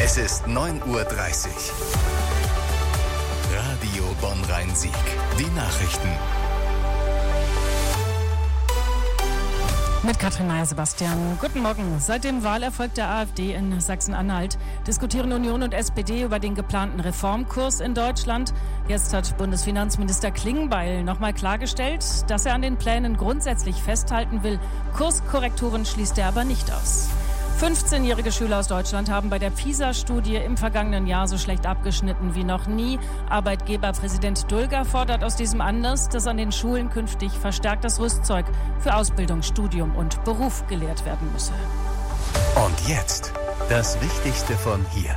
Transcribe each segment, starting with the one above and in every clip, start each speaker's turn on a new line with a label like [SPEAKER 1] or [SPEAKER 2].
[SPEAKER 1] Es ist 9:30 Uhr. Radio Bonn-Rhein-Sieg. Die Nachrichten.
[SPEAKER 2] Mit Katrin Meyer-Sebastian. Guten Morgen. Seit dem Wahlerfolg der AfD in Sachsen-Anhalt diskutieren Union und SPD über den geplanten Reformkurs in Deutschland. Jetzt hat Bundesfinanzminister Klingbeil nochmal klargestellt, dass er an den Plänen grundsätzlich festhalten will. Kurskorrekturen schließt er aber nicht aus. 15-jährige Schüler aus Deutschland haben bei der PISA-Studie im vergangenen Jahr so schlecht abgeschnitten wie noch nie. Arbeitgeberpräsident Dulger fordert aus diesem Anlass, dass an den Schulen künftig verstärktes Rüstzeug für Ausbildung, Studium und Beruf gelehrt werden müsse.
[SPEAKER 1] Und jetzt das Wichtigste von hier.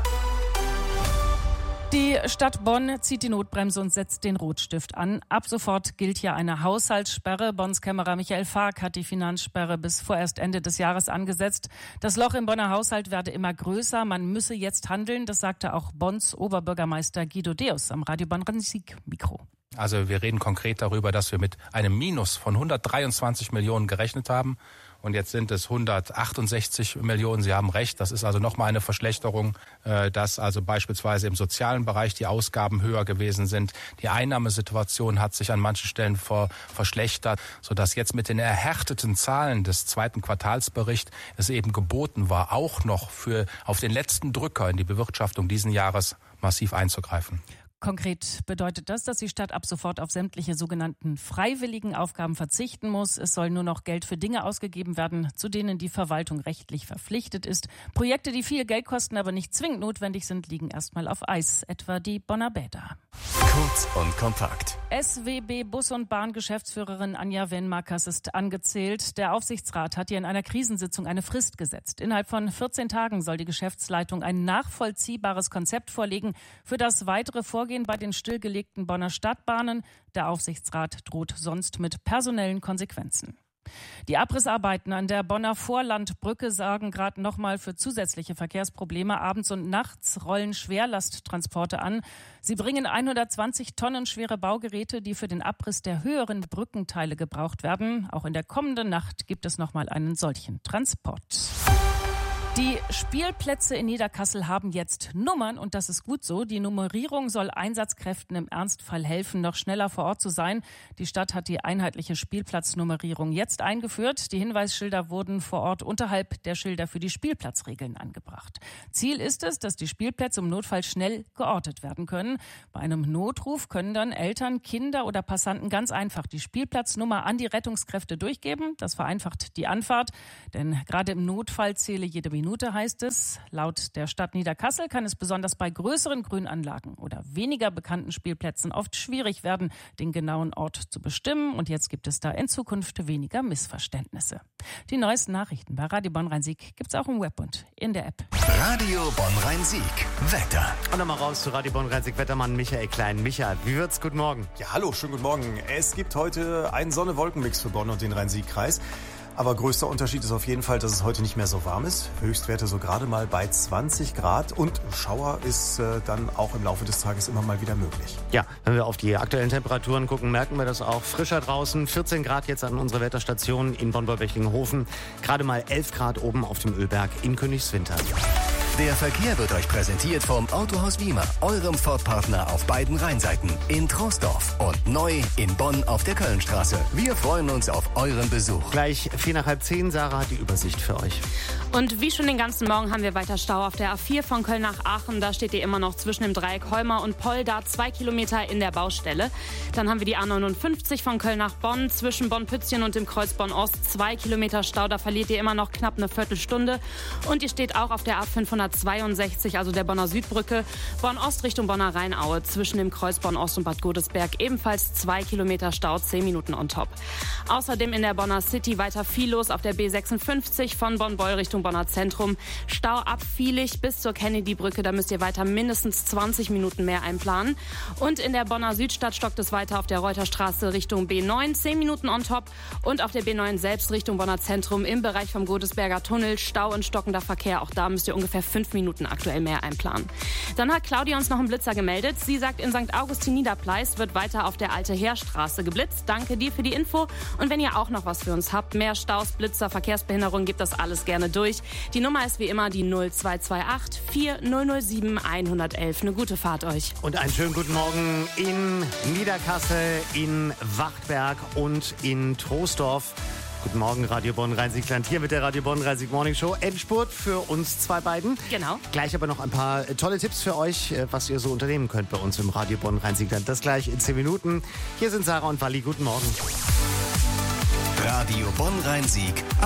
[SPEAKER 2] Die Stadt Bonn zieht die Notbremse und setzt den Rotstift an. Ab sofort gilt hier eine Haushaltssperre. Bonns Kämmerer Michael Fark hat die Finanzsperre bis vorerst Ende des Jahres angesetzt. Das Loch im Bonner Haushalt werde immer größer. Man müsse jetzt handeln. Das sagte auch Bonns Oberbürgermeister Guido Deus am Radio Bonn-Rhein-Sieg-Mikro.
[SPEAKER 3] Also wir reden konkret darüber, dass wir mit einem Minus von 123 Millionen gerechnet haben. Und jetzt sind es 168 Millionen. Sie haben recht, das ist also nochmal eine Verschlechterung, dass also beispielsweise im sozialen Bereich die Ausgaben höher gewesen sind. Die Einnahmesituation hat sich an manchen Stellen verschlechtert, sodass jetzt mit den erhärteten Zahlen des zweiten Quartalsberichts es eben geboten war, auch noch auf den letzten Drücker in die Bewirtschaftung diesen Jahres massiv einzugreifen.
[SPEAKER 2] Konkret bedeutet das, dass die Stadt ab sofort auf sämtliche sogenannten freiwilligen Aufgaben verzichten muss. Es soll nur noch Geld für Dinge ausgegeben werden, zu denen die Verwaltung rechtlich verpflichtet ist. Projekte, die viel Geld kosten, aber nicht zwingend notwendig sind, liegen erstmal auf Eis, etwa die Bonner Bäder.
[SPEAKER 1] Kurz und kompakt.
[SPEAKER 2] SWB Bus- und Bahn-Geschäftsführerin Anja Wenmakers ist angezählt. Der Aufsichtsrat hat ihr in einer Krisensitzung eine Frist gesetzt. Innerhalb von 14 Tagen soll die Geschäftsleitung ein nachvollziehbares Konzept vorlegen für das weitere Vorgehen bei den stillgelegten Bonner Stadtbahnen. Der Aufsichtsrat droht sonst mit personellen Konsequenzen. Die Abrissarbeiten an der Bonner Vorlandbrücke sorgen gerade nochmal für zusätzliche Verkehrsprobleme. Abends und nachts rollen Schwerlasttransporte an. Sie bringen 120 Tonnen schwere Baugeräte, die für den Abriss der höheren Brückenteile gebraucht werden. Auch in der kommenden Nacht gibt es nochmal einen solchen Transport. Die Spielplätze in Niederkassel haben jetzt Nummern und das ist gut so. Die Nummerierung soll Einsatzkräften im Ernstfall helfen, noch schneller vor Ort zu sein. Die Stadt hat die einheitliche Spielplatznummerierung jetzt eingeführt. Die Hinweisschilder wurden vor Ort unterhalb der Schilder für die Spielplatzregeln angebracht. Ziel ist es, dass die Spielplätze im Notfall schnell geortet werden können. Bei einem Notruf können dann Eltern, Kinder oder Passanten ganz einfach die Spielplatznummer an die Rettungskräfte durchgeben. Das vereinfacht die Anfahrt, denn gerade im Notfall zähle jede Minute, heißt es. Laut der Stadt Niederkassel kann es besonders bei größeren Grünanlagen oder weniger bekannten Spielplätzen oft schwierig werden, den genauen Ort zu bestimmen. Und jetzt gibt es da in Zukunft weniger Missverständnisse. Die neuesten Nachrichten bei Radio Bonn-Rhein-Sieg gibt es auch im Web und in der App.
[SPEAKER 1] Radio Bonn-Rhein-Sieg. Wetter.
[SPEAKER 4] Und nochmal raus zu Radio Bonn-Rhein-Sieg. Wettermann Michael Klein. Micha, wie wird's? Guten Morgen.
[SPEAKER 5] Ja, hallo, schönen guten Morgen. Es gibt heute einen Sonne-Wolken-Mix für Bonn und den Rhein-Sieg-Kreis. Aber größter Unterschied ist auf jeden Fall, dass es heute nicht mehr so warm ist. Höchstwerte so gerade mal bei 20 Grad. Und Schauer ist dann auch im Laufe des Tages immer mal wieder möglich.
[SPEAKER 4] Ja, wenn wir auf die aktuellen Temperaturen gucken, merken wir das auch. Frischer draußen, 14 Grad jetzt an unserer Wetterstation in Bonn-Bechlingenhofen. Gerade mal 11 Grad oben auf dem Ölberg in Königswinter.
[SPEAKER 1] Der Verkehr wird euch präsentiert vom Autohaus Wiemer, eurem Ford-Partner auf beiden Rheinseiten. In Troisdorf und neu in Bonn auf der Kölnstraße. Wir freuen uns auf euren Besuch.
[SPEAKER 4] Gleich 9:45, Sarah, die Übersicht für euch.
[SPEAKER 6] Und wie schon den ganzen Morgen haben wir weiter Stau auf der A4 von Köln nach Aachen. Da steht ihr immer noch zwischen dem Dreieck Holmer und Poll, da 2 Kilometer in der Baustelle. Dann haben wir die A59 von Köln nach Bonn, zwischen Bonn-Pützchen und dem Kreuz Bonn-Ost. 2 Kilometer Stau, da verliert ihr immer noch knapp eine Viertelstunde. Und ihr steht auch auf der A562, also der Bonner Südbrücke, Bonn-Ost Richtung Bonner Rheinaue, zwischen dem Kreuz Bonn-Ost und Bad Godesberg. Ebenfalls 2 Kilometer Stau, 10 Minuten on top. Außerdem in der Bonner City weiter viel los auf der B56 von Bonn-Beul Richtung Bonner Zentrum. Stau ab Vielig bis zur Kennedy-Brücke, da müsst ihr weiter mindestens 20 Minuten mehr einplanen. Und in der Bonner Südstadt stockt es weiter auf der Reuterstraße Richtung B9, 10 Minuten on top. Und auf der B9 selbst Richtung Bonner Zentrum im Bereich vom Godesberger Tunnel Stau und stockender Verkehr. Auch da müsst ihr ungefähr 5 Minuten aktuell mehr einplanen. Dann hat Claudia uns noch einen Blitzer gemeldet. Sie sagt, in St. Augustin Niederpleis wird weiter auf der Alte Heerstraße geblitzt. Danke dir für die Info. Und wenn ihr auch noch was für uns habt, mehr Staus, Blitzer, Verkehrsbehinderung, gebt das alles gerne durch. durch. Die Nummer ist wie immer die 0228 4007 111. Eine gute Fahrt euch.
[SPEAKER 4] Und einen schönen guten Morgen in Niederkassel, in Wachtberg und in Troisdorf. Guten Morgen, Radio Bonn Rhein-Sieg-Land hier mit der Radio Bonn Rhein-Sieg Morning Show. Endspurt für uns zwei beiden.
[SPEAKER 6] Genau.
[SPEAKER 4] Gleich aber noch ein paar tolle Tipps für euch, was ihr so unternehmen könnt bei uns im Radio Bonn Rhein-Sieg-Land. Das gleich in 10 Minuten. Hier sind Sarah und Wally. Guten Morgen.
[SPEAKER 1] Radio Bonn Rhein-Sieg.